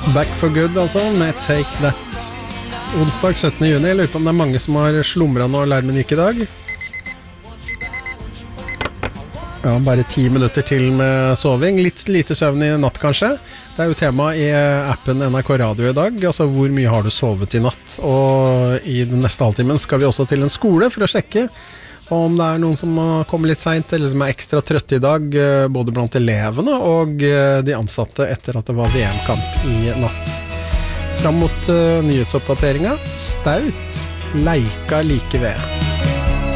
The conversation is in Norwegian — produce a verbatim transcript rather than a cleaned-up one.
Back for good altså, med Take That. Onsdag syttende juni, jeg lurer på om det er mange som har slumret når alarmen gikk i dag. Ja, bare ti minutter til med soving, litt lite søvn i natt kanskje. Det er jo tema i appen N R K Radio i dag, altså hvor mye har du sovet i natt. Og i den neste halvtimen skal vi også til en skole for å sjekke om det er noen som kommer litt sent eller som er ekstra trøtte i dag, både blant elevene og de ansatte etter at det var V M-kamp i natt. Fram mot uh, nyhetsoppdateringa, Staut, Leika like ved.